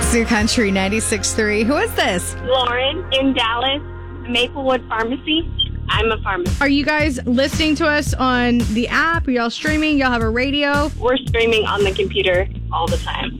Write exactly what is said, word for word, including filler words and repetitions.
New Country ninety-six point three. Who is this? Lauren in Dallas, Maplewood Pharmacy. I'm a pharmacist. Are you guys listening to us on the app? Are y'all streaming? Y'all have a radio? We're streaming on the computer all the time.